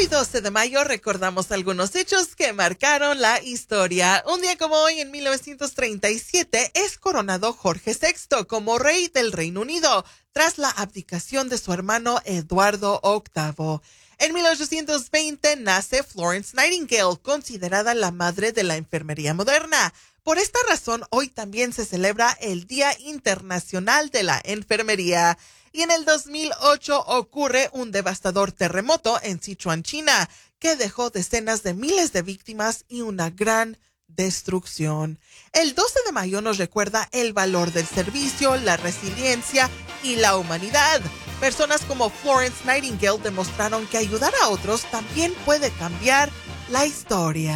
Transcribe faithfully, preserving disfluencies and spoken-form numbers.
Hoy, doce de mayo, recordamos algunos hechos que marcaron la historia. Un día como hoy, en mil novecientos treinta y siete, es coronado Jorge sexto como rey del Reino Unido, tras la abdicación de su hermano Eduardo octavo. En mil ochocientos veinte nace Florence Nightingale, considerada la madre de la enfermería moderna. Por esta razón, hoy también se celebra el Día Internacional de la Enfermería. Y en el dos mil ocho ocurre un devastador terremoto en Sichuan, China, que dejó decenas de miles de víctimas y una gran destrucción. El doce de mayo nos recuerda el valor del servicio, la resiliencia y la humanidad. Personas como Florence Nightingale demostraron que ayudar a otros también puede cambiar la historia.